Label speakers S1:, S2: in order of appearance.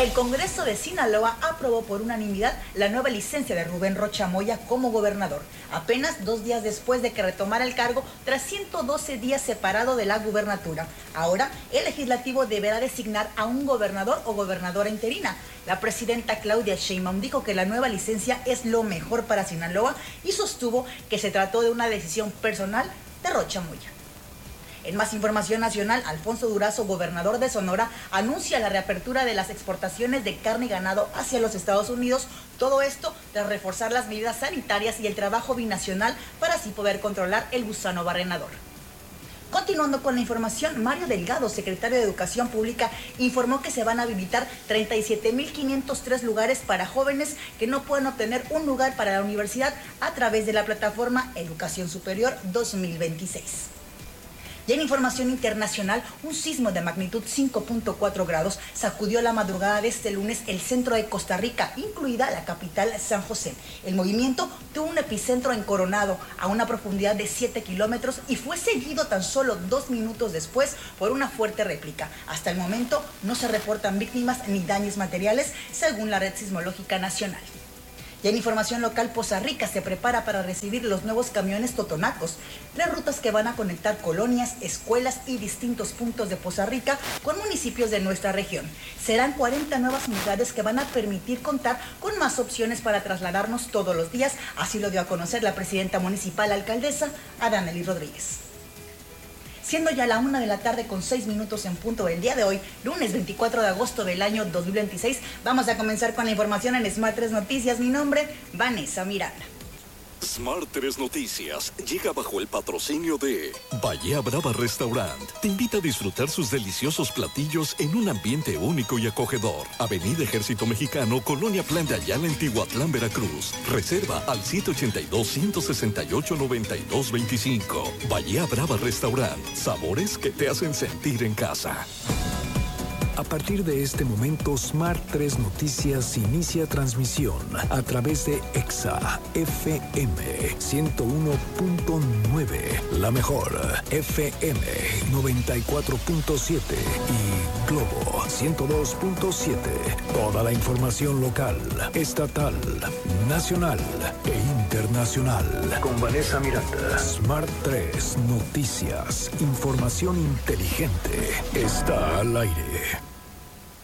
S1: El Congreso de Sinaloa aprobó por unanimidad la nueva licencia de Rubén Rocha Moya como gobernador, apenas 2 días después de que retomara el cargo tras 112 días separado de la gubernatura. Ahora, el legislativo deberá designar a un gobernador o gobernadora interina. La presidenta Claudia Sheinbaum dijo que la nueva licencia es lo mejor para Sinaloa y sostuvo que se trató de una decisión personal de Rocha Moya. En más información nacional, Alfonso Durazo, gobernador de Sonora, anuncia la reapertura de las exportaciones de carne y ganado hacia los Estados Unidos. Todo esto tras reforzar las medidas sanitarias y el trabajo binacional para así poder controlar el gusano barrenador. Continuando con la información, Mario Delgado, secretario de Educación Pública, informó que se van a habilitar 37.503 lugares para jóvenes que no pueden obtener un lugar para la universidad a través de la plataforma Educación Superior 2026. Y en información internacional, un sismo de magnitud 5.4 grados sacudió la madrugada de este lunes el centro de Costa Rica, incluida la capital San José. El movimiento tuvo un epicentro en Coronado, a una profundidad de 7 kilómetros, y fue seguido tan solo 2 minutos después por una fuerte réplica. Hasta el momento no se reportan víctimas ni daños materiales, según la Red Sismológica Nacional. Y en información local, Poza Rica se prepara para recibir los nuevos camiones totonacos, 3 rutas que van a conectar colonias, escuelas y distintos puntos de Poza Rica con municipios de nuestra región. Serán 40 nuevas unidades que van a permitir contar con más opciones para trasladarnos todos los días, así lo dio a conocer la presidenta municipal alcaldesa, Adanely Rodríguez. Siendo ya la 1:06 p.m. en punto del día de hoy, lunes 24 de agosto del año 2026, vamos a comenzar con la información en Smart 3 Noticias. Mi nombre, Vanessa Miranda.
S2: Smart 3 Noticias llega bajo el patrocinio de Bahía Brava Restaurant. Te invita a disfrutar sus deliciosos platillos en un ambiente único y acogedor. Avenida Ejército Mexicano, Colonia Plan de Ayala, en Tihuatlán, Veracruz. Reserva al 782-168-9225. Bahía Brava Restaurant. Sabores que te hacen sentir en casa.
S3: A partir de este momento, Smart 3 Noticias inicia transmisión a través de EXA FM 101.9, la mejor FM 94.7 y Globo 102.7. Toda la información local, estatal, nacional e internacional. Con Vanessa Miranda. Smart 3 Noticias. Información inteligente está al aire.